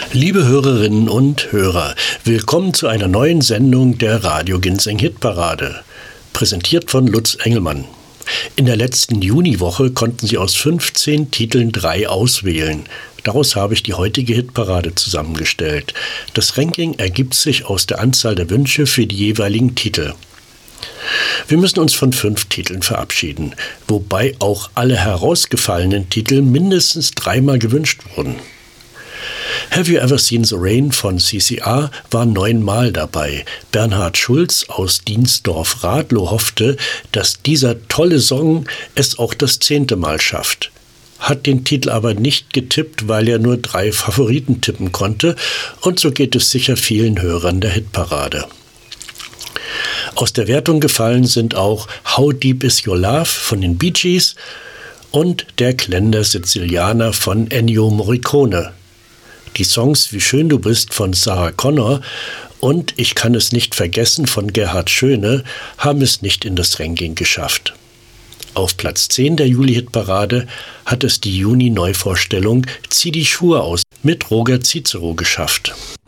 Liebe Hörerinnen und Hörer, willkommen zu einer neuen Sendung der Radio Ginseng Hitparade, präsentiert von Lutz Engelmann. In der letzten Juniwoche konnten Sie aus 15 Titeln 3 auswählen. Daraus habe ich die heutige Hitparade zusammengestellt. Das Ranking ergibt sich aus der Anzahl der Wünsche für die jeweiligen Titel. Wir müssen uns von 5 Titeln verabschieden, wobei auch alle herausgefallenen Titel mindestens 3-mal gewünscht wurden. Have You Ever Seen the Rain von CCR war 9-mal dabei. Bernhard Schulz aus Dienstdorf-Radlow hoffte, dass dieser tolle Song es auch das 10. Mal schafft. Hat den Titel aber nicht getippt, weil er nur 3 Favoriten tippen konnte, und so geht es sicher vielen Hörern der Hitparade. Aus der Wertung gefallen sind auch How Deep Is Your Love von den Bee Gees und Der Klender Sizilianer von Ennio Morricone. Die Songs Wie schön du bist von Sarah Connor und Ich kann es nicht vergessen von Gerhard Schöne haben es nicht in das Ranking geschafft. Auf Platz 10 der Juli-Hitparade hat es die Juni-Neuvorstellung Zieh die Schuhe aus mit Roger Cicero geschafft.